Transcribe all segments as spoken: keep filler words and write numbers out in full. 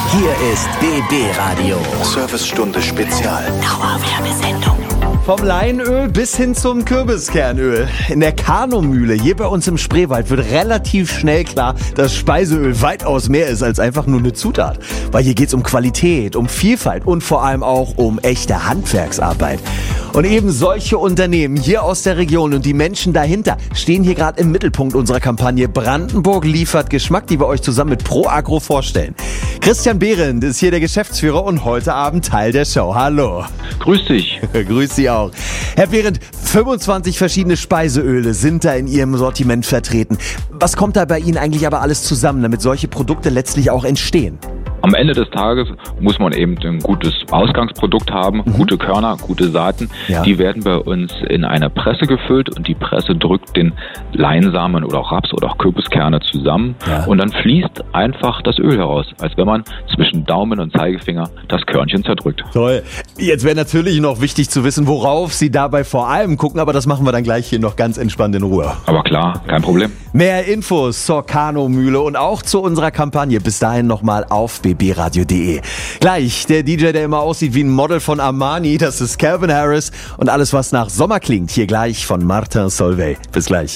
Hier ist B B Radio. Servicestunde Spezial. Dauerwerbesendung. Vom Leinöl bis hin zum Kürbiskernöl. In der Kanomühle hier bei uns im Spreewald wird relativ schnell klar, dass Speiseöl weitaus mehr ist als einfach nur eine Zutat. Weil hier geht's um Qualität, um Vielfalt und vor allem auch um echte Handwerksarbeit. Und eben solche Unternehmen hier aus der Region und die Menschen dahinter stehen hier gerade im Mittelpunkt unserer Kampagne Brandenburg liefert Geschmack, die wir euch zusammen mit ProAgro vorstellen. Christian Behrendt ist hier der Geschäftsführer und heute Abend Teil der Show. Hallo. Grüß dich. Grüß Sie auch. Herr Behrendt, fünfundzwanzig verschiedene Speiseöle sind da in Ihrem Sortiment vertreten. Was kommt da bei Ihnen eigentlich aber alles zusammen, damit solche Produkte letztlich auch entstehen? Am Ende des Tages muss man eben ein gutes Ausgangsprodukt haben, mhm. gute Körner, gute Saaten. Ja. Die werden bei uns in einer Presse gefüllt und die Presse drückt den Leinsamen oder auch Raps- oder auch Kürbiskerne zusammen. Ja. Und dann fließt einfach das Öl heraus, als wenn man zwischen Daumen und Zeigefinger das Körnchen zerdrückt. Toll. Jetzt wäre natürlich noch wichtig zu wissen, worauf Sie dabei vor allem gucken, aber das machen wir dann gleich hier noch ganz entspannt in Ruhe. Aber klar, kein Problem. Mehr Infos zur Kanomühle und auch zu unserer Kampagne bis dahin nochmal auf b b radio punkt d e. Gleich der D J, der immer aussieht wie ein Model von Armani, das ist Calvin Harris und alles, was nach Sommer klingt, hier gleich von Martin Solveig. Bis gleich.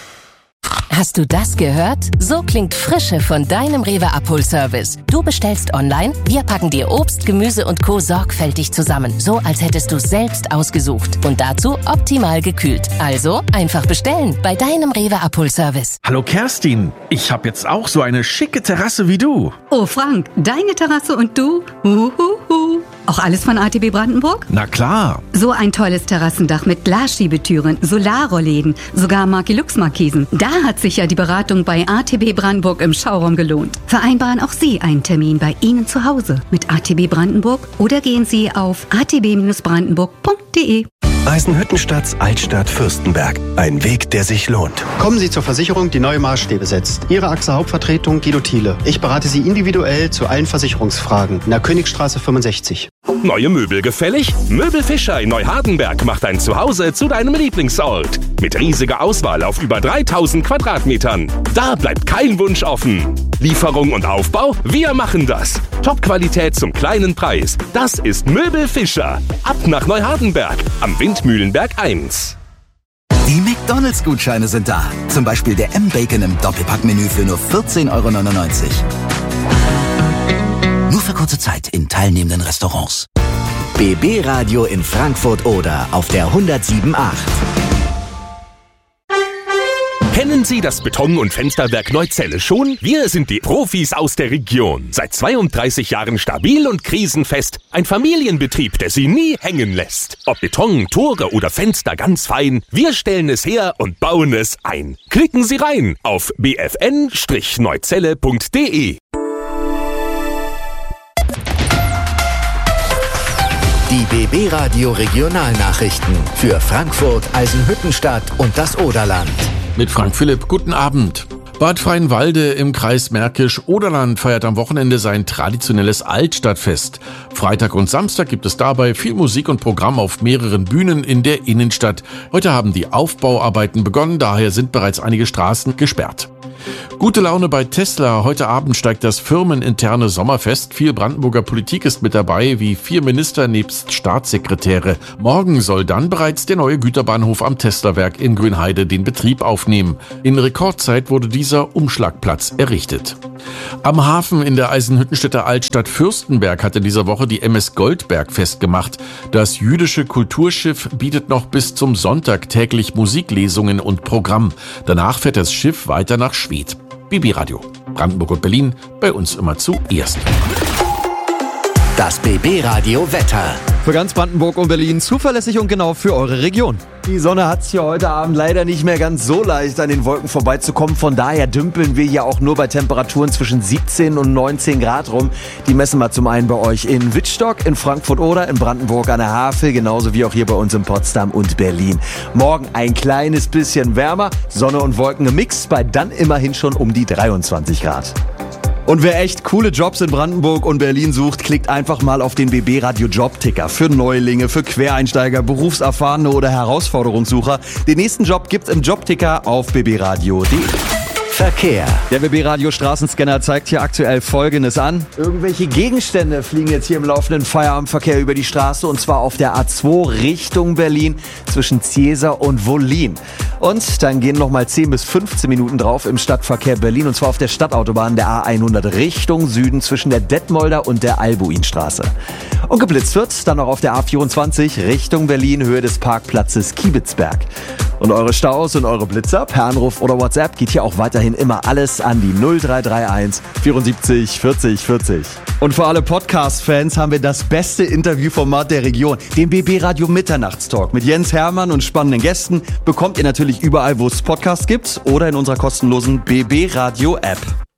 Hast du das gehört? So klingt Frische von deinem Rewe Abholservice. Du bestellst online, wir packen dir Obst, Gemüse und Co. sorgfältig zusammen. So, als hättest du es selbst ausgesucht. Und dazu optimal gekühlt. Also einfach bestellen bei deinem Rewe Abholservice. Hallo Kerstin, ich habe jetzt auch so eine schicke Terrasse wie du. Oh Frank, deine Terrasse und du? Uhuhu. Auch alles von A T B Brandenburg? Na klar. So ein tolles Terrassendach mit Glasschiebetüren, Solarrollläden, sogar Markilux-Markisen. Da hat sich ja die Beratung bei A T B Brandenburg im Schauraum gelohnt. Vereinbaren auch Sie einen Termin bei Ihnen zu Hause mit A T B Brandenburg oder gehen Sie auf a t b brandenburg punkt d e. Eisenhüttenstadt, Altstadt, Fürstenberg. Ein Weg, der sich lohnt. Kommen Sie zur Versicherung, die neue Maßstäbe setzt. Ihre A X A Hauptvertretung Guido Thiele. Ich berate Sie individuell zu allen Versicherungsfragen in der Königstraße fünfundsechzig. Neue Möbel gefällig? Möbel Fischer in Neuhardenberg macht dein Zuhause zu deinem Lieblingsort. Mit riesiger Auswahl auf über dreitausend Quadratmetern. Da bleibt kein Wunsch offen. Lieferung und Aufbau? Wir machen das. Top-Qualität zum kleinen Preis. Das ist Möbel Fischer. Ab nach Neuhardenberg am Windmühlenberg eins. Die McDonalds-Gutscheine sind da. Zum Beispiel der M-Bacon im Doppelpackmenü für nur vierzehn Euro neunundneunzig. Nur für kurze Zeit in teilnehmenden Restaurants. B B Radio in Frankfurt oder auf der hundertsieben Komma acht. Kennen Sie das Beton- und Fensterwerk Neuzelle schon? Wir sind die Profis aus der Region. Seit zweiunddreißig Jahren stabil und krisenfest. Ein Familienbetrieb, der Sie nie hängen lässt. Ob Beton, Tore oder Fenster, ganz fein. Wir stellen es her und bauen es ein. Klicken Sie rein auf b f n neuzelle punkt d e. Die B B Radio Regionalnachrichten für Frankfurt, Eisenhüttenstadt und das Oderland. Mit Frank Philipp, guten Abend. Bad Freienwalde im Kreis Märkisch-Oderland feiert am Wochenende sein traditionelles Altstadtfest. Freitag und Samstag gibt es dabei viel Musik und Programm auf mehreren Bühnen in der Innenstadt. Heute haben die Aufbauarbeiten begonnen, daher sind bereits einige Straßen gesperrt. Gute Laune bei Tesla. Heute Abend steigt das firmeninterne Sommerfest. Viel Brandenburger Politik ist mit dabei, wie vier Minister nebst Staatssekretäre. Morgen soll dann bereits der neue Güterbahnhof am Tesla-Werk in Grünheide den Betrieb aufnehmen. In Rekordzeit wurde dieser Umschlagplatz errichtet. Am Hafen in der Eisenhüttenstädter Altstadt Fürstenberg hat in dieser Woche die M S Goldberg festgemacht. Das jüdische Kulturschiff bietet noch bis zum Sonntag täglich Musiklesungen und Programm. Danach fährt das Schiff weiter nach Schwedt. B B Radio. Brandenburg und Berlin, bei uns immer zuerst. Das B B Radio Wetter. Für ganz Brandenburg und Berlin zuverlässig und genau für eure Region. Die Sonne hat es hier heute Abend leider nicht mehr ganz so leicht an den Wolken vorbeizukommen. Von daher dümpeln wir ja auch nur bei Temperaturen zwischen siebzehn und neunzehn Grad rum. Die messen wir zum einen bei euch in Wittstock, in Frankfurt oder in Brandenburg an der Havel, genauso wie auch hier bei uns in Potsdam und Berlin. Morgen ein kleines bisschen wärmer, Sonne und Wolken gemixt, bei dann immerhin schon um die dreiundzwanzig Grad. Und wer echt coole Jobs in Brandenburg und Berlin sucht, klickt einfach mal auf den B B Radio Jobticker. Für Neulinge, für Quereinsteiger, Berufserfahrene oder Herausforderungssucher. Den nächsten Job gibt's im Jobticker auf b b radio punkt d e. Verkehr. Der B B-Radio Straßenscanner zeigt hier aktuell Folgendes an. Irgendwelche Gegenstände fliegen jetzt hier im laufenden Feierabendverkehr über die Straße und zwar auf der A zwei Richtung Berlin zwischen Ziesa und Wollin. Und dann gehen nochmal zehn bis fünfzehn Minuten drauf im Stadtverkehr Berlin und zwar auf der Stadtautobahn der A hundert Richtung Süden zwischen der Detmolder und der Albuinstraße. Und geblitzt wird dann noch auf der A vierundzwanzig Richtung Berlin Höhe des Parkplatzes Kiebitzberg. Und eure Staus und eure Blitzer per Anruf oder WhatsApp geht hier auch weiterhin immer alles an die null drei drei eins vierundsiebzig vierzig vierzig. Und für alle Podcast-Fans haben wir das beste Interviewformat der Region, den B B-Radio Mitternachtstalk mit Jens Hermann und spannenden Gästen, bekommt ihr natürlich überall, wo es Podcasts gibt oder in unserer kostenlosen B B-Radio-App.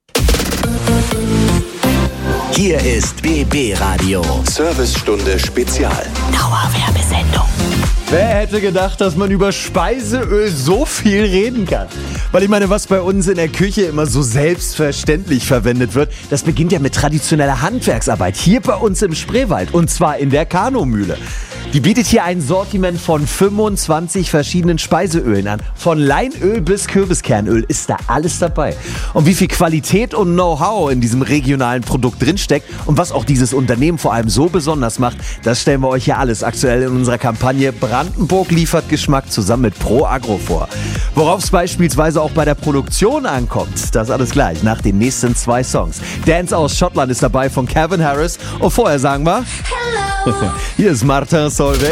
Hier ist B B-Radio. Servicestunde Spezial. Dauerwerbesendung. Wer hätte gedacht, dass man über Speiseöl so viel reden kann? Weil ich meine, was bei uns in der Küche immer so selbstverständlich verwendet wird, das beginnt ja mit traditioneller Handwerksarbeit hier bei uns im Spreewald und zwar in der Kanomühle. Die bietet hier ein Sortiment von fünfundzwanzig verschiedenen Speiseölen an. Von Leinöl bis Kürbiskernöl ist da alles dabei. Und wie viel Qualität und Know-how in diesem regionalen Produkt drinsteckt und was auch dieses Unternehmen vor allem so besonders macht, das stellen wir euch hier alles aktuell in unserer Kampagne Brandenburg liefert Geschmack zusammen mit Pro Agro vor. Worauf es beispielsweise auch bei der Produktion ankommt, das alles gleich nach den nächsten zwei Songs. Dance aus Schottland ist dabei von Calvin Harris und vorher sagen wir... Hello. Hier ist Martin Solveig.